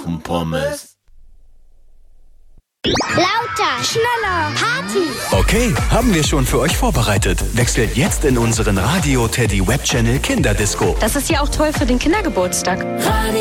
machen Pommes. Lauter, schneller, Party. Okay, haben wir schon für euch vorbereitet. Wechselt jetzt in unseren Radio Teddy Webchannel Kinderdisco. Das ist ja auch toll für den Kindergeburtstag. Radio